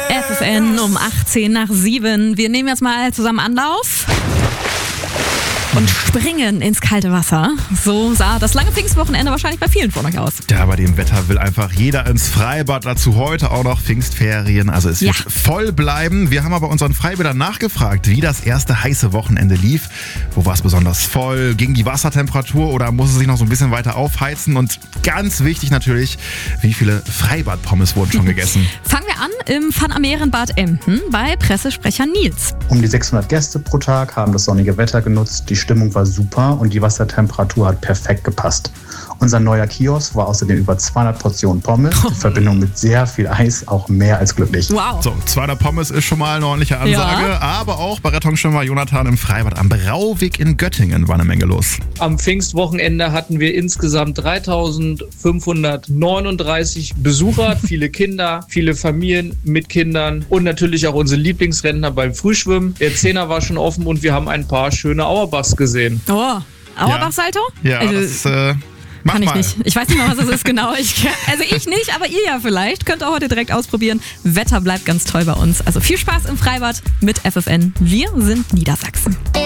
FFN um 7:18. Wir nehmen jetzt mal zusammen Anlauf und springen ins kalte Wasser. So sah das lange Pfingstwochenende wahrscheinlich bei vielen von euch aus. Ja, bei dem Wetter will einfach jeder ins Freibad. Dazu heute auch noch Pfingstferien. Also es wird voll bleiben. Wir haben aber unseren Freibädern nachgefragt, wie das erste heiße Wochenende lief. Wo war es besonders voll? Ging die Wassertemperatur oder muss es sich noch so ein bisschen weiter aufheizen? Und ganz wichtig natürlich, wie viele Freibad-Pommes wurden schon gegessen? Fangen wir an im Fun am Meer in Bad Emden bei Pressesprecher Nils. Um die 600 Gäste pro Tag haben das sonnige Wetter genutzt. Die Stimmung war super und die Wassertemperatur hat perfekt gepasst. Unser neuer Kiosk war außerdem über 200 Portionen Pommes, in Verbindung mit sehr viel Eis, auch mehr als glücklich. Wow. So, 200 Pommes ist schon mal eine ordentliche Ansage, aber auch bei Rettungsschwimmer Jonathan im Freibad am Brauweg in Göttingen war eine Menge los. Am Pfingstwochenende hatten wir insgesamt 3.539 Besucher, viele Kinder, viele Familien mit Kindern und natürlich auch unsere Lieblingsrentner beim Frühschwimmen. Der Zehner war schon offen und wir haben ein paar schöne Auerbachs gesehen. Oh, Auerbach-Salto? Ja, Also, mach kann ich mal. nicht. Ich weiß nicht mal, was das ist genau. Ich nicht, aber ihr ja vielleicht. Könnt ihr heute direkt ausprobieren. Wetter bleibt ganz toll bei uns. Also viel Spaß im Freibad mit FFN. Wir sind Niedersachsen.